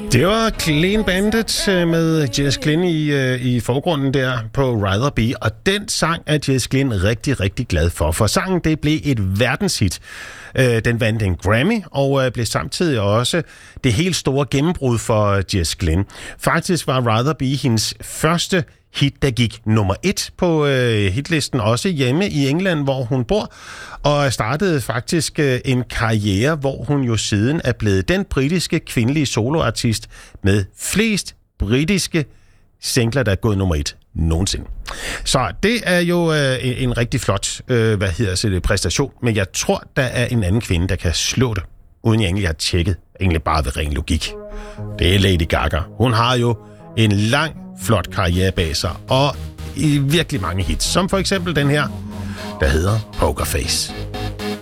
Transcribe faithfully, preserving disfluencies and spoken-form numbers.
Det var Clean Bandit med Jess Glynne i, i forgrunden der på Rather Be, og den sang er Jess Glynne rigtig, rigtig glad for, for sangen det blev et verdenshit. Den vandt en Grammy og blev samtidig også det helt store gennembrud for Jess Glynne. Faktisk var Rather Be hendes første hit, der gik nummer et på øh, hitlisten, også hjemme i England, hvor hun bor, og startede faktisk øh, en karriere, hvor hun jo siden er blevet den britiske kvindelige soloartist med flest britiske singler, der er gået nummer et nogensinde. Så det er jo øh, en rigtig flot øh, hvad hedder det, præstation, men jeg tror, der er en anden kvinde, der kan slå det, uden jeg egentlig har tjekket, egentlig bare ved ren logik. Det er Lady Gaga. Hun har jo en lang flot karriere bag sig, og i virkelig mange hits, som for eksempel den her, der hedder Poker Face.